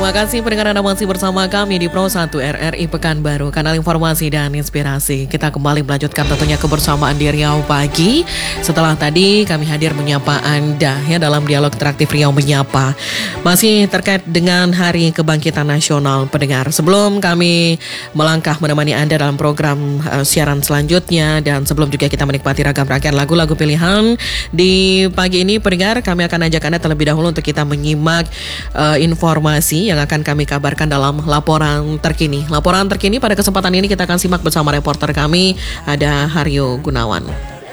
Terima kasih pendengar Anda masih bersama kami di Pro 1 RRI Pekanbaru, kanal informasi dan inspirasi. Kita kembali melanjutkan tentunya kebersamaan di Riau Pagi. Setelah tadi kami hadir menyapa Anda ya dalam dialog interaktif Riau Menyapa. Masih terkait dengan Hari Kebangkitan Nasional pendengar. Sebelum kami melangkah menemani Anda dalam program siaran selanjutnya dan sebelum juga kita menikmati ragam rangkaian lagu-lagu pilihan di pagi ini pendengar, kami akan ajak Anda terlebih dahulu untuk kita menyimak informasi yang akan kami kabarkan dalam laporan terkini. Laporan terkini pada kesempatan ini kita akan simak bersama reporter kami, ada Haryo Gunawan.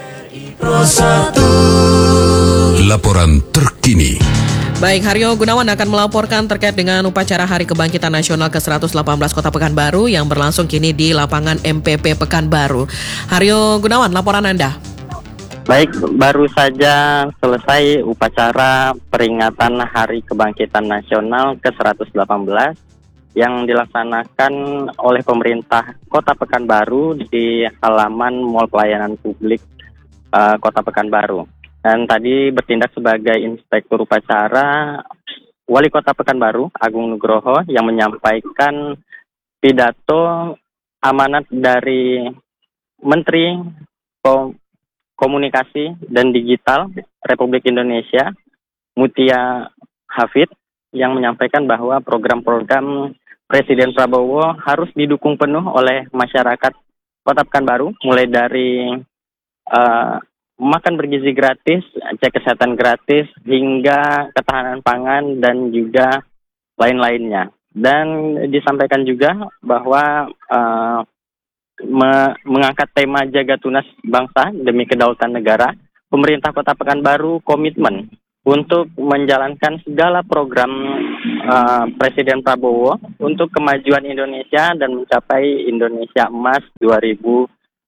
Laporan terkini. Baik, Haryo Gunawan akan melaporkan terkait dengan upacara Hari Kebangkitan Nasional ke-118 Kota Pekanbaru yang berlangsung kini di lapangan MPP Pekanbaru. Haryo Gunawan, laporan Anda. Baik, baru saja selesai upacara peringatan Hari Kebangkitan Nasional ke-118 yang dilaksanakan oleh pemerintah Kota Pekanbaru di halaman Mall Pelayanan Publik Kota Pekanbaru. Dan tadi bertindak sebagai inspektur upacara Wali Kota Pekanbaru, Agung Nugroho, yang menyampaikan pidato amanat dari Menteri Komunikasi dan Digital Republik Indonesia, Mutia Hafid, yang menyampaikan bahwa program-program Presiden Prabowo harus didukung penuh oleh masyarakat Kota Pekanbaru, mulai dari makan bergizi gratis, cek kesehatan gratis, hingga ketahanan pangan dan juga lain-lainnya. Dan disampaikan juga bahwa mengangkat tema Jaga Tunas Bangsa demi Kedaulatan Negara, pemerintah Kota Pekanbaru komitmen untuk menjalankan segala program Presiden Prabowo untuk kemajuan Indonesia dan mencapai Indonesia Emas 2045.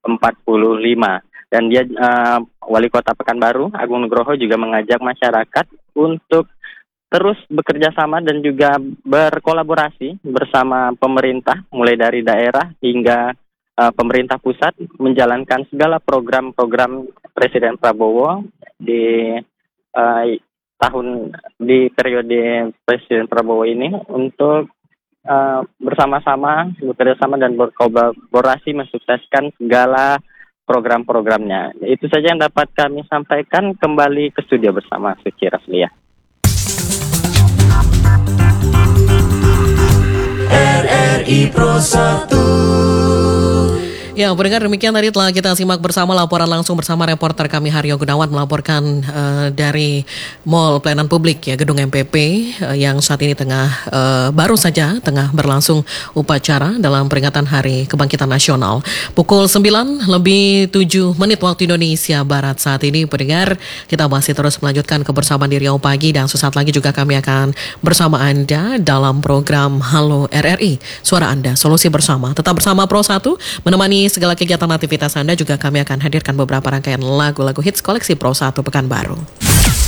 Dan dia Wali Kota Pekanbaru, Agung Nugroho, juga mengajak masyarakat untuk terus bekerja sama dan juga berkolaborasi bersama pemerintah, mulai dari daerah hingga pemerintah pusat, menjalankan segala program-program Presiden Prabowo di periode Presiden Prabowo ini untuk bersama-sama bekerjasama dan berkolaborasi mensukseskan segala program-programnya. Itu saja yang dapat kami sampaikan. Kembali ke studio bersama Suci Raslia. RRI Pro 1. Ya, pendengar, demikian tadi telah kita simak bersama laporan langsung bersama reporter kami Haryo Gunawan melaporkan dari Mall Pelayanan Publik ya, Gedung MPP yang saat ini baru saja tengah berlangsung upacara dalam peringatan Hari Kebangkitan Nasional. Pukul 9 lebih 7 menit waktu Indonesia Barat saat ini pendengar, kita masih terus melanjutkan kebersamaan di Riau Pagi dan sesaat lagi juga kami akan bersama Anda dalam program Halo RRI, Suara Anda, Solusi Bersama. Tetap bersama Pro 1 menemani segala kegiatan aktivitas Anda, juga kami akan hadirkan beberapa rangkaian lagu-lagu hits koleksi Pro 1 Pekanbaru.